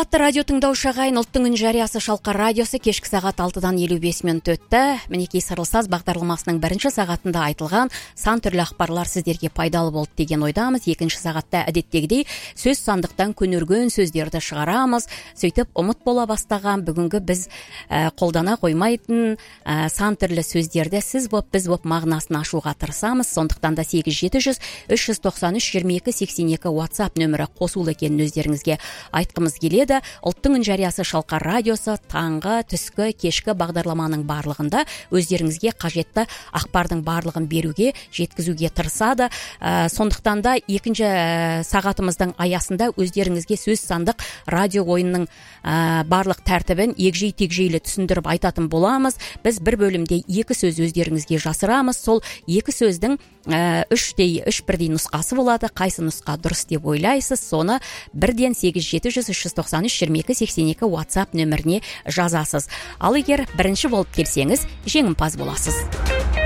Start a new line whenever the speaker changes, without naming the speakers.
Қымбатты радио тыңдаушы ағайын, ұлттың үн жариясы Шалқар радиосы кешкі сағат 6-дан 55 минут өтті. Мінекей Сырлысаз бағдарламасының бірінші сағатында айтылған сан түрлі ақпарлар сіздерге пайдалы болды деген ойдамыз. Екінші сағатта әдеттегідей сөз сандықтан көнерген сөздерді шығарамыз. Сөйтіп ұмыт бола бастаған бүгінгі біз қолдана қоймайтын сан түрлі сөздерді сіз боп біз боп мағынасын ашуға тырысамыз. Сондықтан да 8700 393 22 82 WhatsApp нөмірі қосулы екенін өздеріңізге айтқымыз келеді. Ұлттың үн жариясы Шалқар радиосы таңғы, түскі, кешкі бағдарламаның барлығында өздеріңізге қажетті ақпардың барлығын беруге, жеткізуге тырысады. Сондықтан да екінші сағатымыздың аясында өздеріңізге сөз сандық радио ойынның барлық тәртібін егжей-тегжейлі түсіндіріп айтатын боламыз. Біз бір бөлімде екі сөз өздеріңізге жасырамыз. Сол екі сөздің үш бірдей нұсқасы болады. Қайсы нұсқа дұрыс деп ойлайсыз, соны 1-700 393 22 82 WhatsApp нөміріне жазасыз. Ал егер бірінші болып келсеңіз, жеңімпаз боласыз.